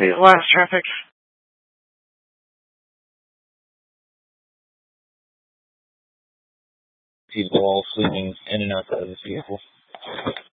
Last traffic. People all sleeping in and outside of this vehicle.